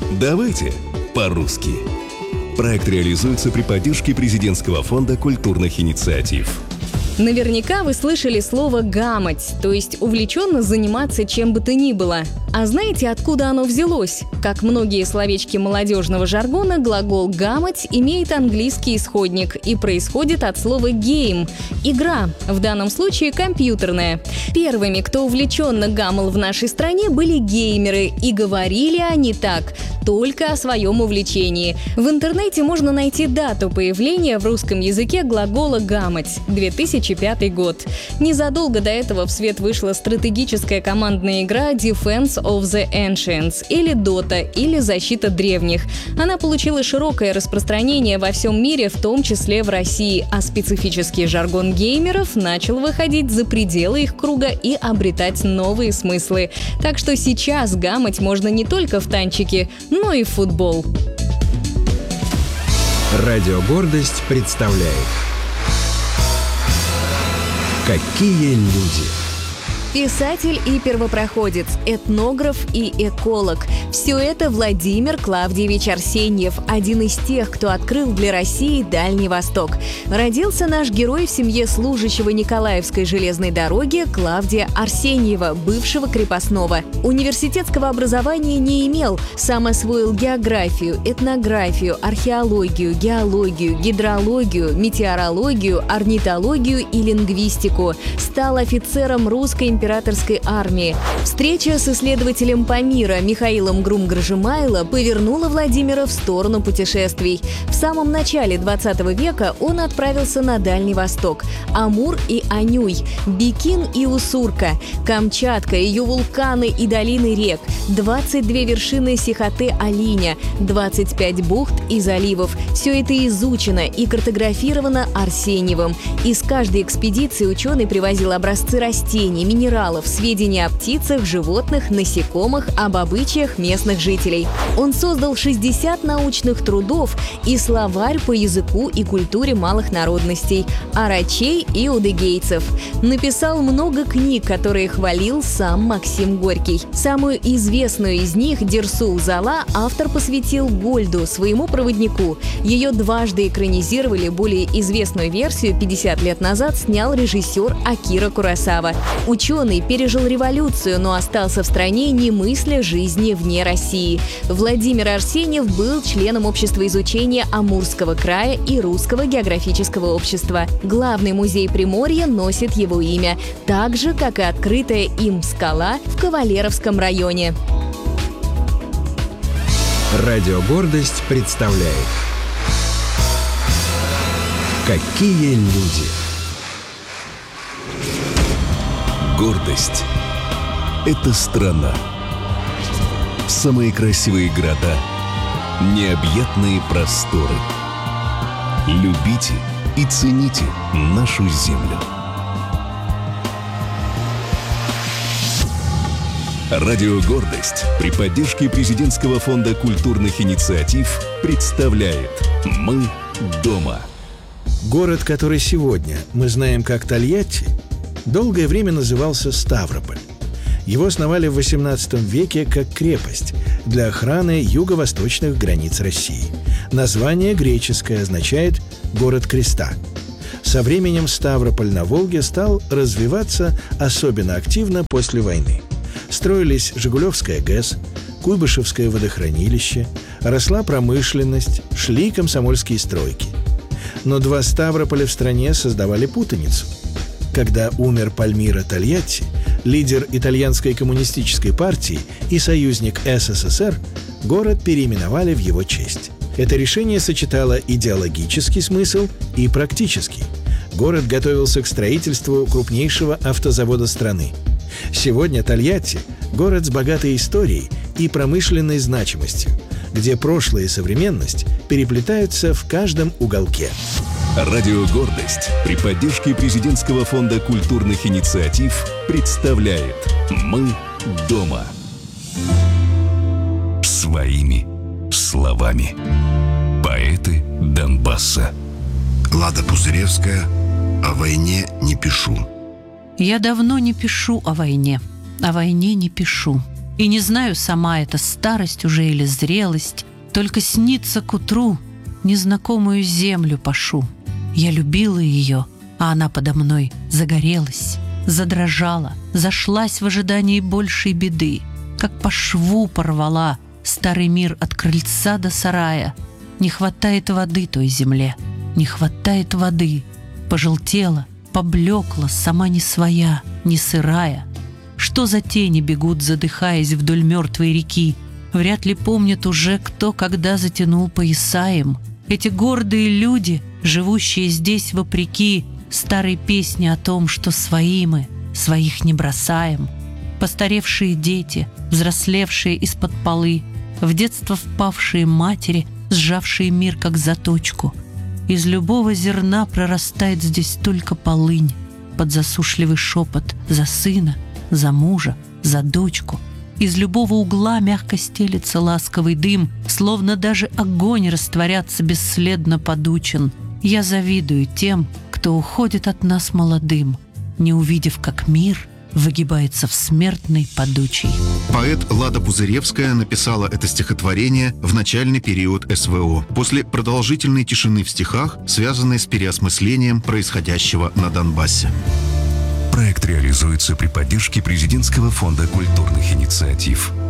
Давайте по-русски. Проект реализуется при поддержке Президентского фонда культурных инициатив. Наверняка вы слышали слово «гамать», то есть увлеченно заниматься чем бы то ни было. А знаете, откуда оно взялось? Как многие словечки молодежного жаргона, глагол «гамать» имеет английский исходник и происходит от слова «game» — игра, в данном случае компьютерная. Первыми, кто увлеченно гамал в нашей стране, были геймеры, и говорили они так только о своем увлечении. В интернете можно найти дату появления в русском языке глагола «гамать» — 2005 год. Незадолго до этого в свет вышла стратегическая командная игра Defense of the Ancients, или Dota, или Защита древних. Она получила широкое распространение во всем мире, в том числе в России, а специфический жаргон геймеров начал выходить за пределы их круга и обретать новые смыслы. Так что сейчас гамать можно не только в танчике, но и в футбол. Радио «Гордость» представляет «Какие люди». Писатель и первопроходец, этнограф и эколог. Все это Владимир Клавдиевич Арсеньев, один из тех, кто открыл для России Дальний Восток. Родился наш герой в семье служащего Николаевской железной дороги Клавдия Арсеньева, бывшего крепостного. Университетского образования не имел, сам освоил географию, этнографию, археологию, геологию, гидрологию, метеорологию, орнитологию и лингвистику. Стал офицером русской императорской армии. Встреча с исследователем Памира Михаилом Грум-Гржимайло повернула Владимира в сторону путешествий. В самом начале 20 века он отправился на Дальний Восток. Амур и Анюй, Бикин и Уссурка, Камчатка, ее вулканы и долины рек, 22 вершины Сихоте-Алиня, 25 бухт и заливов. Все это изучено и картографировано Арсеньевым. Из каждой экспедиции ученый привозил образцы растений, минералов, сведения о птицах, животных, насекомых, об обычаях местных жителей. Он создал 60 научных трудов и словарь по языку и культуре малых народностей, арачей и удыгейцев. Написал много книг, которые хвалил сам Максим Горький. Самую известную из них, «Дерсу-Узала», автор посвятил Гольду, своему проводнику. Ее дважды экранизировали, более известную версию 50 лет назад снял режиссер Акира Куросава. Ученый пережил революцию, но остался в стране, не мысля жизни вне России. Владимир Арсеньев был членом общества изучения Амурского края и Русского географического общества. Главный музей Приморья носит его имя, так же, как и открытая им скала в Кавалеровском районе. Радио «Гордость» представляет «Какие люди». Гордость — это страна. Самые красивые города, необъятные просторы. Любите и цените нашу землю. Радио «Гордость» при поддержке Президентского фонда культурных инициатив представляет «Мы дома». Город, который сегодня мы знаем как Тольятти, долгое время назывался Ставрополь. Его основали в XVIII веке как крепость для охраны юго-восточных границ России. Название греческое означает «город креста». Со временем Ставрополь на Волге стал развиваться особенно активно после войны. Строились Жигулевская ГЭС, Куйбышевское водохранилище, росла промышленность, шли комсомольские стройки. Но два Ставрополя в стране создавали путаницу. Когда умер Пальмиро Тольятти, лидер итальянской коммунистической партии и союзник СССР, город переименовали в его честь. Это решение сочетало идеологический смысл и практический. Город готовился к строительству крупнейшего автозавода страны. Сегодня Тольятти – город с богатой историей и промышленной значимостью, где прошлое и современность переплетаются в каждом уголке. Радио «Гордость» при поддержке Президентского фонда культурных инициатив представляет «Мы дома». Своими словами. Поэты Донбасса. Лада Пузыревская. О войне не пишу. Я давно не пишу о войне не пишу. И не знаю сама, это старость уже или зрелость, только снится к утру, незнакомую землю пашу. Я любила ее, а она подо мной загорелась, задрожала, зашлась в ожидании большей беды, как по шву порвала старый мир от крыльца до сарая. Не хватает воды той земле, не хватает воды. Пожелтела, поблекла, сама не своя, не сырая. Что за тени бегут, задыхаясь вдоль мертвой реки? Вряд ли помнят уже, кто когда затянул пояса им. Эти гордые люди, живущие здесь вопреки старой песни о том, что свои мы, своих не бросаем. Постаревшие дети, взрослевшие из-под полы, в детство впавшие матери, сжавшие мир как заточку. Из любого зерна прорастает здесь только полынь, под засушливый шепот за сына, за мужа, за дочку. Из любого угла мягко стелется ласковый дым, словно даже огонь растворяться бесследно подучен. Я завидую тем, кто уходит от нас молодым, не увидев, как мир выгибается в смертный падучий. Поэт Лада Пузыревская написала это стихотворение в начальный период СВО, после продолжительной тишины в стихах, связанной с переосмыслением происходящего на Донбассе. Проект реализуется при поддержке Президентского фонда культурных инициатив.